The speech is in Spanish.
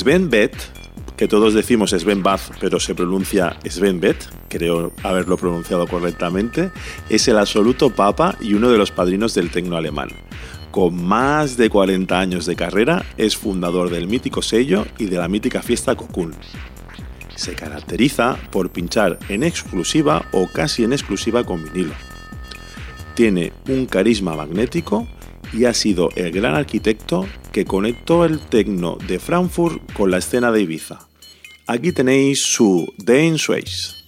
Sven Beth, que todos decimos Sven Bath, pero se pronuncia Sven Beth, creo haberlo pronunciado correctamente, es el absoluto papa y uno de los padrinos del tecno alemán. Con más de 40 años de carrera, es fundador del mítico sello y de la mítica fiesta Cocoon. Se caracteriza por pinchar en exclusiva o casi en exclusiva con vinilo. Tiene un carisma magnético y ha sido el gran arquitecto que conectó el tecno de Frankfurt con la escena de Ibiza. Aquí tenéis su Dane Sways.